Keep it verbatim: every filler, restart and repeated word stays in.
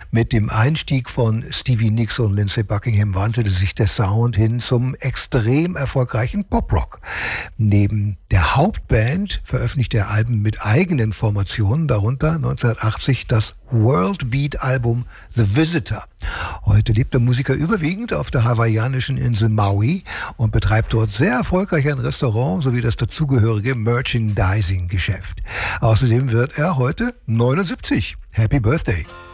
Mit dem Einstieg von Stevie Nicks und Lindsey Buckingham wandelte sich der Sound hin zum extrem erfolgreichen Poprock. Neben der Hauptband veröffentlichte er Alben mit eigenen Formationen, darunter neunzehnhundertachtzig das World Beat Album The Visitor. Heute lebt der Musiker überwiegend auf der hawaiianischen Insel Maui und betreibt dort sehr erfolgreich ein Restaurant sowie das dazugehörige Merchandising-Geschäft. Außerdem wird er heute neunundsiebzig. Happy Birthday!